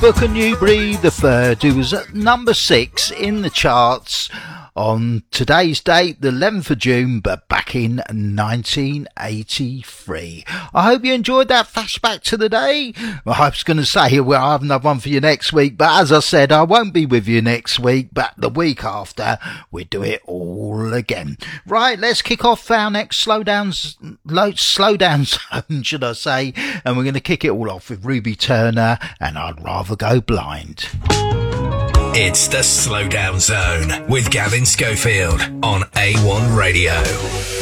Booker Newberry the third, who was at number 6 in the charts on today's date, the 11th of June, but back in 1983. I hope you enjoyed that flashback to the day. I was going to say, well, I have another one for you next week, but as I said, I won't be with you next week, but the week after, we do it all again. Right, let's kick off our next slow down zone, should I say, and we're going to kick it all off with Ruby Turner and I'd Rather Go Blind. It's the Slowdown Zone with Gavin Schofield on A1 Radio.